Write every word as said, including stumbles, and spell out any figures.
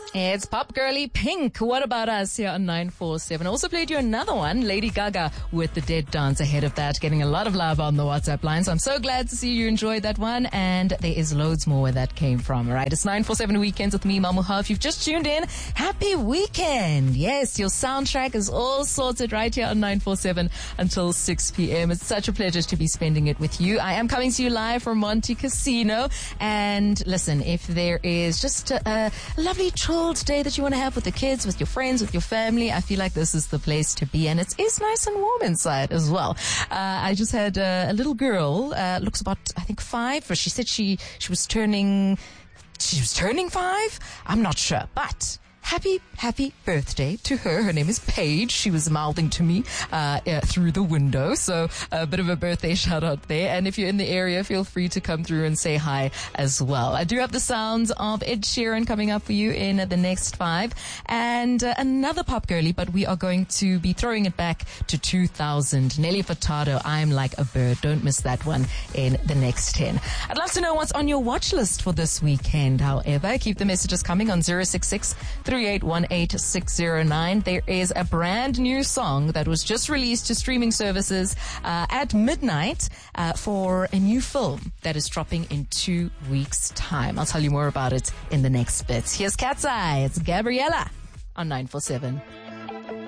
It's Pop Girly Pink. What About Us here on nine four seven. Also played you another one, Lady Gaga with The Dead Dance ahead of that, getting a lot of love on the WhatsApp line. So I'm so glad to see you enjoyed that one. And there is loads more where that came from. All right. It's nine four seven Weekends with me, Mamuha. If you've just tuned in, happy weekend. Yes, your soundtrack is all sorted right here on nine four seven until six p.m. It's such a pleasure to be spending it with you. I am coming to you live from Monte Casino. And listen, if there is just a, a lovely chilled day that you want to have with the kids, with your friends, with your family, I feel like this is the place to be. And it is nice and warm inside as well. Uh, I just had uh, a little girl, uh, looks about, I think five, or she said she, she was turning, she was turning five? I'm not sure, but happy, happy birthday to her. Her name is Paige. She was mouthing to me uh, uh, through the window. So a bit of a birthday shout out there. And if you're in the area, feel free to come through and say hi as well. I do have the sounds of Ed Sheeran coming up for you in the next five. And uh, another pop girly, but we are going to be throwing it back to two thousand. Nelly Furtado, I'm Like a Bird. Don't miss that one in the next ten. I'd love to know what's on your watch list for this weekend. However, keep the messages coming on zero six six, three eight one eight, six zero nine. There is a brand new song that was just released to streaming services uh, at midnight uh, for a new film that is dropping in two weeks' time. I'll tell you more about it in the next bit. Here's Cat's Eye. It's Gabriella on nine four seven.